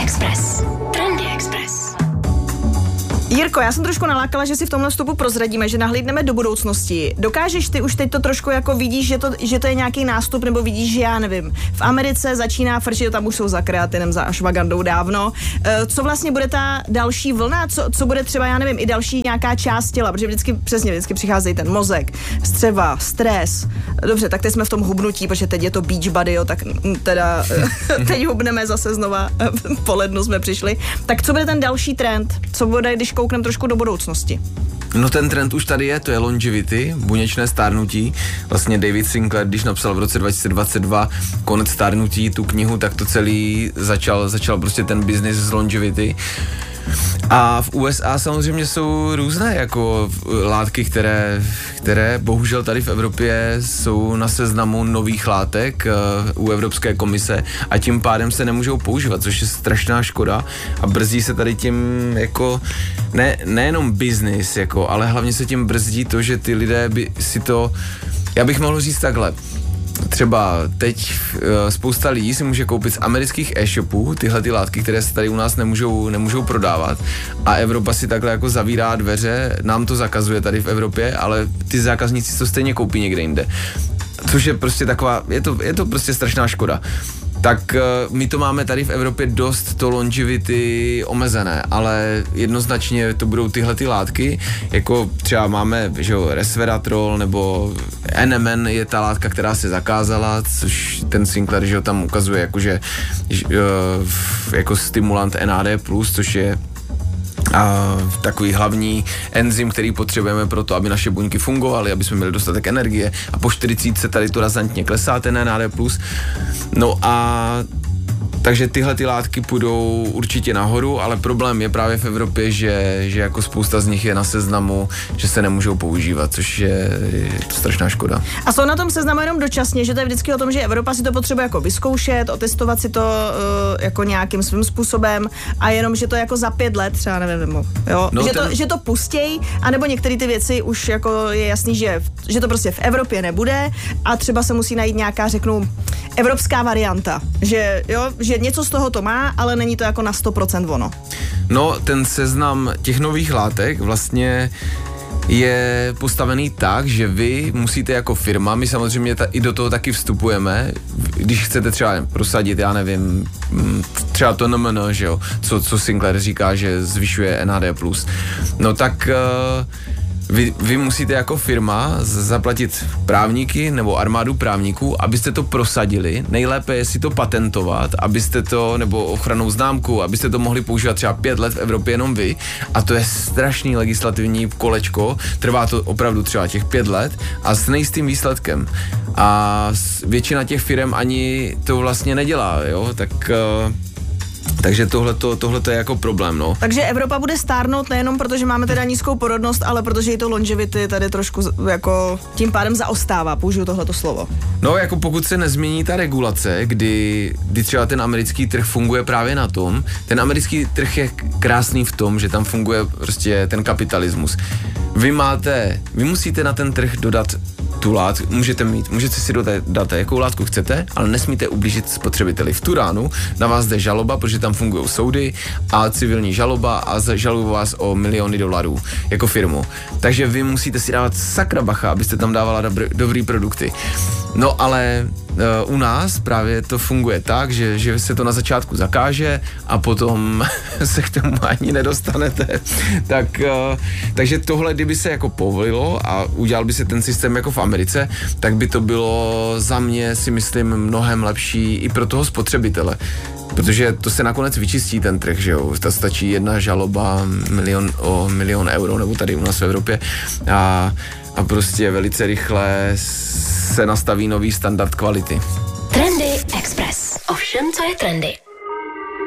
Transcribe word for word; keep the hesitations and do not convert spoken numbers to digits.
Express. Trendy Express. Jirko, já jsem trošku nalákala, že si v tomhle vstupu prozradíme, že nahlídneme do budoucnosti. Dokážeš ty už teď to trošku jako vidíš, že to, že to je nějaký nástup, nebo vidíš, že já nevím, v Americe začíná frčit, tam už jsou za kreatinem, za ashwagandou dávno. E, co vlastně bude ta další vlna? Co, co bude třeba, já nevím, i další nějaká část těla, protože vždycky, přesně, vždycky přichází ten mozek, střeva, stres. Dobře, tak teď jsme v tom hubnutí, protože teď je to beach body, jo, tak teda teď hubneme zase znova, po lednu jsme přišli. Tak co bude ten další trend? Co bude, když kouknem trošku do budoucnosti? No ten trend už tady je, to je longevity, buněčné stárnutí. Vlastně David Sinclair, když napsal v roce dva tisíce dvacet dva Konec stárnutí, tu knihu, tak to celý začal, začal prostě ten business z longevity. A v U S A samozřejmě jsou různé jako látky, které, které bohužel tady v Evropě jsou na seznamu nových látek uh, u Evropské komise a tím pádem se nemůžou používat, což je strašná škoda a brzdí se tady tím jako ne, nejenom business, jako, ale hlavně se tím brzdí to, že ty lidé by si to, já bych mohl říct takhle, třeba teď uh, spousta lidí si může koupit z amerických e-shopů tyhle ty látky, které se tady u nás nemůžou, nemůžou prodávat a Evropa si takhle jako zavírá dveře, nám to zakazuje tady v Evropě, ale ty zákazníci to stejně koupí někde jinde. Což je prostě taková, je to, je to prostě strašná škoda. Tak uh, my to máme tady v Evropě dost to longevity omezené, ale jednoznačně to budou tyhle ty látky, jako třeba máme, že jo, resveratrol nebo N M N je ta látka, která se zakázala, což ten Sinclair, že jo, tam ukazuje jakože uh, jako stimulant N A D plus, což je a takový hlavní enzym, který potřebujeme pro to, aby naše buňky fungovaly, aby jsme měli dostatek energie a po čtyřicítce tady to razantně klesá ten N A D plus. No a takže tyhle ty látky půjdou určitě nahoru, ale problém je právě v Evropě, že, že jako spousta z nich je na seznamu, že se nemůžou používat, což je, je to strašná škoda. A jsou na tom seznamu jenom dočasně, že to je vždycky o tom, že Evropa si to potřebuje jako vyzkoušet, otestovat si to uh, jako nějakým svým způsobem a jenom, že to jako za pět let třeba nevím, jo? No že, ten... to, že to pustěj, anebo některé ty věci už jako je jasný, že, že to prostě v Evropě nebude a třeba se musí najít nějaká, řeknu, evropská varianta, že jo, že něco z toho to má, ale není to jako na sto procent ono. No, ten seznam těch nových látek vlastně je postavený tak, že vy musíte jako firma, my samozřejmě ta, i do toho taky vstupujeme, když chcete třeba prosadit, já nevím, třeba to N M N, že jo, co, co Sinclair říká, že zvyšuje N A D plus. No tak uh, Vy, vy musíte jako firma zaplatit právníky nebo armádu právníků, abyste to prosadili. Nejlépe je si to patentovat, abyste to, nebo ochrannou známku, abyste to mohli používat třeba pět let v Evropě jenom vy. A to je strašný legislativní kolečko, trvá to opravdu třeba těch pět let a s nejistým výsledkem. A většina těch firm ani to vlastně nedělá, jo, tak... Uh, Takže tohleto, tohleto je jako problém, no. Takže Evropa bude stárnout nejenom proto, že máme teda nízkou porodnost, ale protože i to longevity tady trošku jako tím pádem zaostává, použiju tohleto slovo. No, jako pokud se nezmění ta regulace, kdy, kdy třeba ten americký trh funguje právě na tom, ten americký trh je krásný v tom, že tam funguje prostě ten kapitalismus. Vy máte, vy musíte na ten trh dodat tu látku, můžete mít, můžete si dodat, dát, jakou látku chcete, ale nesmíte ublížit spotřebiteli. V tu ránu na vás jde žaloba, protože tam fungují soudy a civilní žaloba a žalují vás o miliony dolarů jako firmu. Takže vy musíte si dávat sakra bacha, abyste tam dávala dobrý, dobrý produkty. No ale uh, u nás právě to funguje tak, že, že se to na začátku zakáže a potom se k tomu ani nedostanete. tak, uh, takže tohle, kdyby se jako povolilo a udělal by se ten systém jako v Americe, tak by to bylo za mě, si myslím, mnohem lepší i pro toho spotřebitele. Protože to se nakonec vyčistí ten trh, že jo, ta stačí jedna žaloba milion, o milion euro, nebo tady u nás v Evropě a, a prostě velice rychle se nastaví nový standard kvality. Trendy Express. O všem, co je trendy.